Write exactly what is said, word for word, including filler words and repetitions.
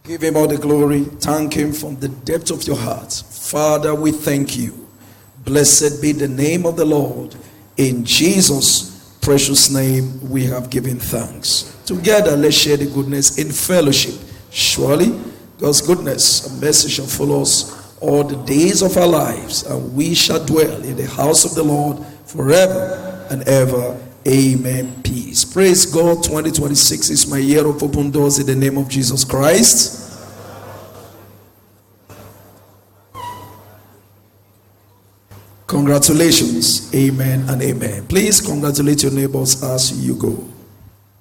Give him all the glory. Thank him from the depth of your heart. Father, we thank you. Blessed be the name of the Lord. In Jesus' precious name we have given thanks. Together, let's share the goodness in fellowship. Surely, God's goodness and mercy shall follow us all the days of our lives, and we shall dwell in the house of the Lord forever and ever. Amen. Peace. Praise God. twenty twenty-six is my year of open doors in the name of Jesus Christ. Congratulations. Amen and amen. Please congratulate your neighbors as you go.